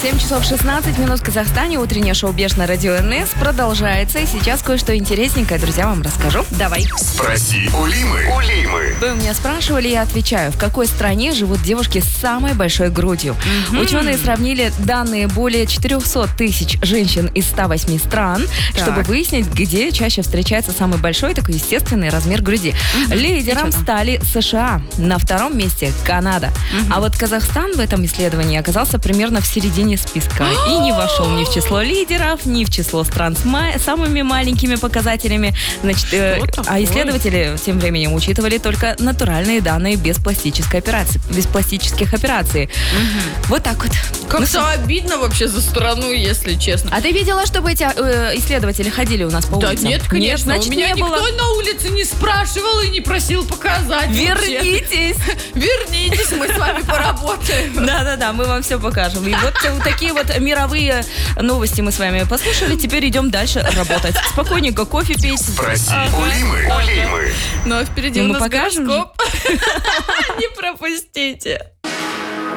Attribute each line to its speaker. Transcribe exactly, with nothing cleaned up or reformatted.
Speaker 1: семь часов шестнадцать минут в Казахстане. Утреннее шоу «Беш» на радио эн эс продолжается. И сейчас кое-что интересненькое, друзья, вам расскажу. Давай.
Speaker 2: Спроси у Лимы. У Лимы.
Speaker 1: Вы у меня спрашивали, я отвечаю. В какой стране живут девушки с самой большой грудью? Mm-hmm. Ученые сравнили данные более четыреста тысяч женщин из ста восьми стран, так. чтобы выяснить, где чаще встречается самый большой такой естественный размер груди. Mm-hmm. Лидером стали США. На втором месте Канада. Mm-hmm. А вот Казахстан в этом исследовании оказался примерно в середине списка. И не вошел ни в число лидеров, ни в число стран с ма- самыми маленькими показателями. Значит, э, а исследователи тем временем учитывали только натуральные данные без пластической операции, без пластических операций. Угу. Вот так вот.
Speaker 3: Как-то ну, обидно вообще за страну, если честно.
Speaker 1: А ты видела, чтобы эти э, исследователи ходили у нас по улицам?
Speaker 3: Да нет, конечно.
Speaker 1: Нет, значит,
Speaker 3: у меня
Speaker 1: не
Speaker 3: никто
Speaker 1: было.
Speaker 3: на улице не спрашивал и не просил показать.
Speaker 1: Вернитесь.
Speaker 3: Вернитесь, мы с вами поработаем.
Speaker 1: Да-да-да, мы вам все покажем. И вот такие вот мировые новости мы с вами послушали. Теперь идем дальше работать. Спокойненько кофе пить.
Speaker 2: Спроси у Лимы. У Лимы.
Speaker 3: Ну а впереди у
Speaker 1: мы
Speaker 3: нас
Speaker 1: покажем.
Speaker 3: гороскоп. Не пропустите.